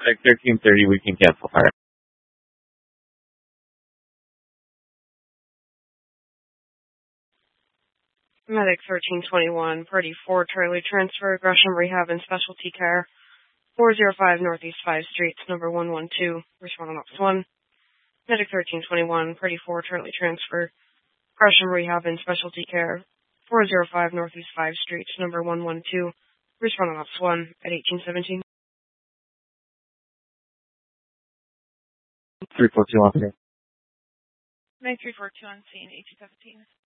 Like 13:30, we can cancel. All right. Medic 1321, Party 4, Charlie Transfer, Gresham Rehab and Specialty Care, 405 Northeast 5 Streets, number 112, respond on Ops 1. Medic 1321, Party 4, Charlie Transfer, Gresham Rehab and Specialty Care, 405 Northeast 5 Streets, number 112, respond on Ops 1 at 1817. 342 on scene. May 342 on scene, 1817.